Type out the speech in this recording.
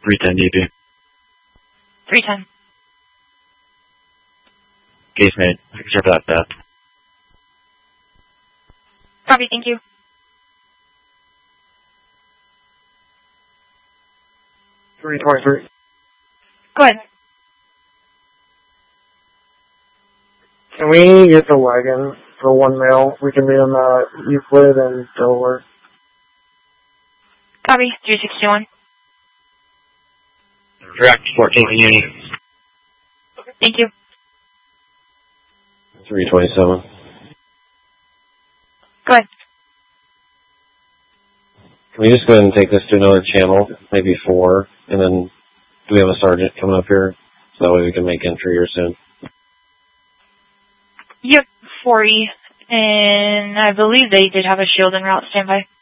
310 DP. 310. Case made. I can check that path. Copy, thank you. $323. Go ahead. Can we get the wagon for one male? We can meet him at Euclid and Delaware. Copy, 361. Direct 14 units. Thank you. 327. Go ahead. Can we just go ahead and take this to another channel, maybe 4, and then do we have a sergeant coming up here? So that way we can make entry here soon. Yep, 40. And I believe they did have a shield en route standby.